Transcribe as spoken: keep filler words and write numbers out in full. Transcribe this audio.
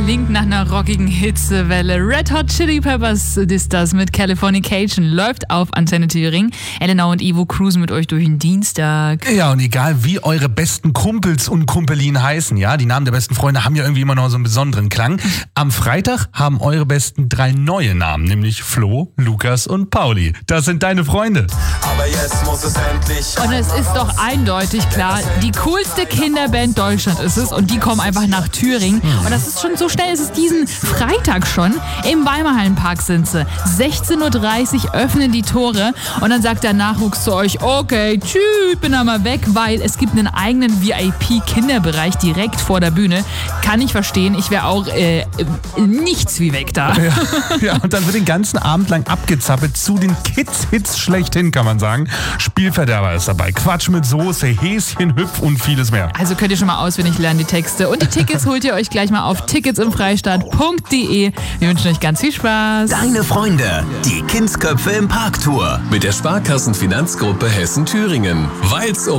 Klingt nach einer rockigen Hitzewelle. Red Hot Chili Peppers ist das mit Californication. Läuft auf Antenne Thüringen. Elena und Ivo cruisen mit euch durch den Dienstag. Ja, und egal wie eure besten Kumpels und Kumpelinen heißen, ja, die Namen der besten Freunde haben ja irgendwie immer noch so einen besonderen Klang. Am Freitag haben eure besten drei neue Namen, nämlich Flo, Lukas und Pauli. Das sind deine Freunde. Aber jetzt muss es endlich. Und es ist doch eindeutig klar, die coolste Kinderband Deutschland ist es und die kommen einfach nach Thüringen. Und das ist schon so schnell, es ist diesen Freitag schon. Im Weimarhallenpark sind sie. sechzehn Uhr dreißig öffnen die Tore und dann sagt der Nachwuchs zu euch, okay, tschüss, bin da mal weg, weil es gibt einen eigenen V I P-Kinderbereich direkt vor der Bühne. Kann ich verstehen, ich wäre auch äh, nichts wie weg da. Ja, ja, und dann wird den ganzen Abend lang abgezappelt zu den Kids-Hits schlechthin, kann man sagen. Spielverderber ist dabei, Quatsch mit Soße, Häschen, Hüpf und vieles mehr. Also könnt ihr schon mal auswendig lernen, die Texte. Und die Tickets holt ihr euch gleich mal auf ticketsimfreistaat punkt de. Wir wünschen euch ganz viel Spaß. Deine Freunde, die Kindsköpfe im Parktour. Mit der Sparkassenfinanzgruppe Hessen-Thüringen. Weil's um